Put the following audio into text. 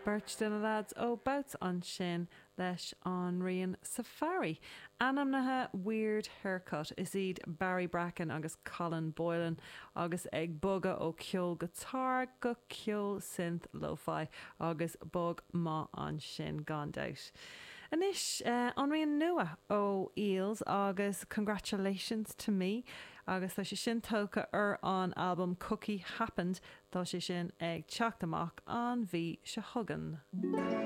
Bert den a lads ó bouts an sin leis an rion safari. Anamnathe weird haircut is iad Barry Bracken agus Colin Boylan agus ag buga ó ceol guitar go ceol synth lo-fi agus bug má an sin gandát. Anis an rion nua ó Eels agus congratulations to me agus tá sé sin tóca an album Cookie Happened tá sé sin ag teacht amach an bhí se thugan.